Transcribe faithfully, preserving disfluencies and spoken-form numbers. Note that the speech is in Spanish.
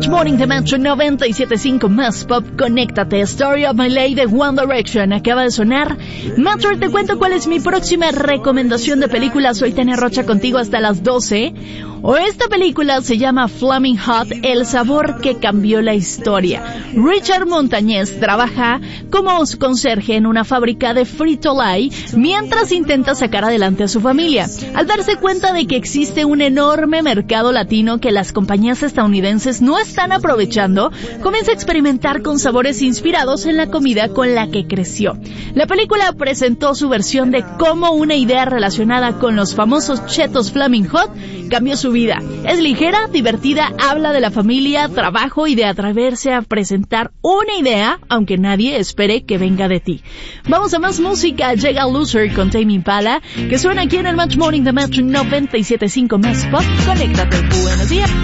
Match Morning de Metro noventa y siete punto cinco más pop. Conéctate. Story of My Life de One Direction acaba de sonar. Metro, te cuento cuál es mi próxima recomendación de película. Soy Tania Rocha contigo hasta las doce. O esta película se llama Flaming Hot, el sabor que cambió la historia. Richard Montañez trabaja como conserje en una fábrica de Frito-Lay mientras intenta sacar adelante a su familia. Al darse cuenta de que existe un enorme mercado latino que las compañías estadounidenses no están aprovechando, comienza a experimentar con sabores inspirados en la comida con la que creció. La película presentó su versión de cómo una idea relacionada con los famosos Cheetos Flaming Hot cambió su vida. Es ligera, divertida, habla de la familia, trabajo y de atreverse a presentar una idea, aunque nadie espere que venga de ti. Vamos a más música. Llega Loser con Tame Impala, que suena aquí en el Match Morning de Metro noventa y siete punto cinco más pop. Conéctate. Buenos días.